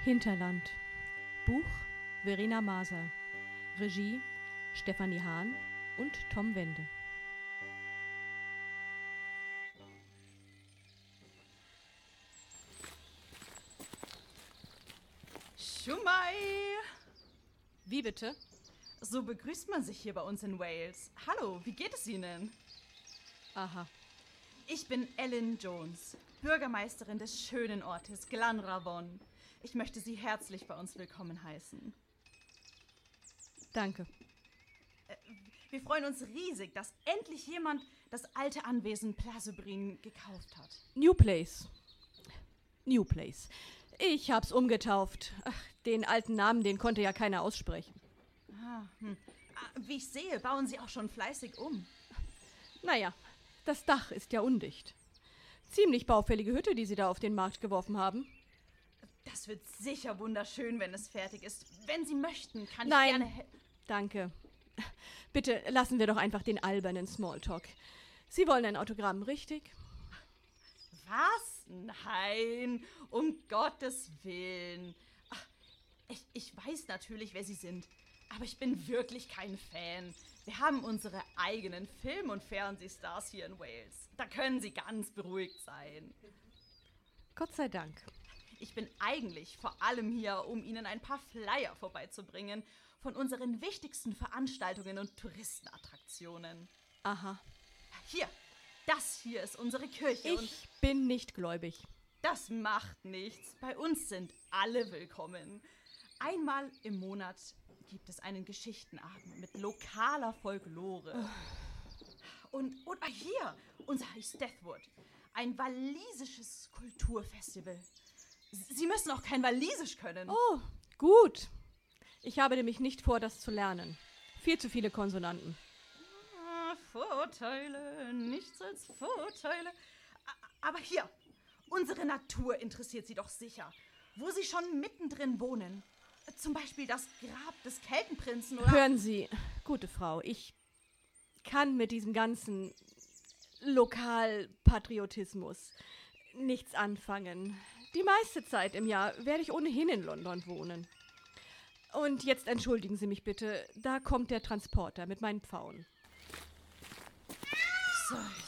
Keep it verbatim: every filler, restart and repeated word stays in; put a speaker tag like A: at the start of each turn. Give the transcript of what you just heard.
A: Hinterland. Buch Verena Maser. Regie Stefanie Hahn und Tom Wende.
B: Schumai!
A: Wie bitte?
B: So begrüßt man sich hier bei uns in Wales. Hallo, wie geht es Ihnen?
A: Aha.
B: Ich bin Ellen Jones, Bürgermeisterin des schönen Ortes Glanravon. Ich möchte Sie herzlich bei uns willkommen heißen.
A: Danke.
B: Wir freuen uns riesig, dass endlich jemand das alte Anwesen Plazebrin gekauft hat.
A: New Place. New Place. Ich hab's umgetauft. Ach, den alten Namen, den konnte ja keiner aussprechen.
B: Ah, hm. ah, wie ich sehe, bauen Sie auch schon fleißig um.
A: Naja, das Dach ist ja undicht. Ziemlich baufällige Hütte, die Sie da auf den Markt geworfen haben.
B: Das wird sicher wunderschön, wenn es fertig ist. Wenn Sie möchten, kann
A: Nein,
B: ich gerne... He-
A: danke. Bitte lassen wir doch einfach den albernen Smalltalk. Sie wollen ein Autogramm, richtig?
B: Was? Nein, um Gottes Willen. Ach, ich, ich weiß natürlich, wer Sie sind, aber ich bin wirklich kein Fan. Wir haben unsere eigenen Film- und Fernsehstars hier in Wales. Da können Sie ganz beruhigt sein.
A: Gott sei Dank.
B: Ich bin eigentlich vor allem hier, um Ihnen ein paar Flyer vorbeizubringen von unseren wichtigsten Veranstaltungen und Touristenattraktionen.
A: Aha.
B: Hier, das hier ist unsere Kirche.
A: Ich
B: und
A: bin nicht gläubig.
B: Das macht nichts. Bei uns sind alle willkommen. Einmal im Monat gibt es einen Geschichtenabend mit lokaler Folklore. Oh. Und, und ah, hier, unser heißt Deathwood, ein walisisches Kulturfestival. Sie müssen auch kein Walisisch können.
A: Oh, gut. Ich habe nämlich nicht vor, das zu lernen. Viel zu viele Konsonanten.
B: Ah, Vorteile, nichts als Vorteile. A- Aber hier, unsere Natur interessiert Sie doch sicher. Wo Sie schon mittendrin wohnen. Zum Beispiel das Grab des Keltenprinzen oder...
A: Hören Sie, gute Frau, ich kann mit diesem ganzen Lokalpatriotismus nichts anfangen. Die meiste Zeit im Jahr werde ich ohnehin in London wohnen. Und jetzt entschuldigen Sie mich bitte, da kommt der Transporter mit meinen Pfauen.
B: So,